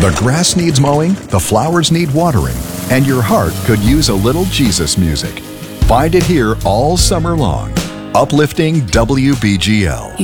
The grass needs mowing, the flowers need watering, and your heart could use a little Jesus music. Find it here all summer long. Uplifting WBGL.